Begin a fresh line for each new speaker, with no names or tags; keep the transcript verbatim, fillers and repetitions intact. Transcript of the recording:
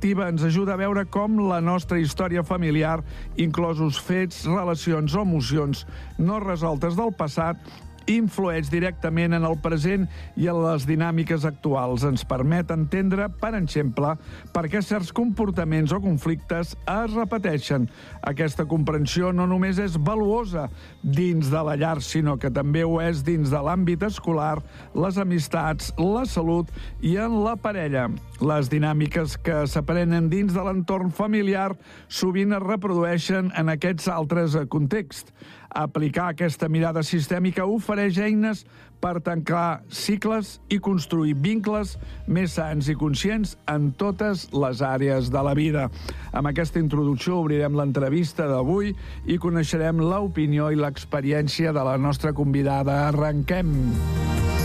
perspectiva ens ajuda a veure com la nostra història familiar, inclosos fets, relacions o emocions no resoltes del passat, influeix directament en el present i en les dinàmiques actuals. Ens permet entendre, per exemple, per què certs comportaments o conflictes es repeteixen. Aquesta comprensió no només és valuosa dins de la llar, sinó que també ho és dins de l'àmbit escolar, les amistats, la salut i en la parella. Les dinàmiques que s'aprenen dins de l'entorn familiar sovint es reprodueixen en aquests altres contexts. Aplicar aquesta mirada sistèmica ofereix eines per tancar cicles i construir vincles més sants i conscients en totes les àrees de la vida. Amb aquesta introducció obrirem l'entrevista d'avui i coneixerem l'opinió i l'experiència de la nostra convidada. Arrenquem!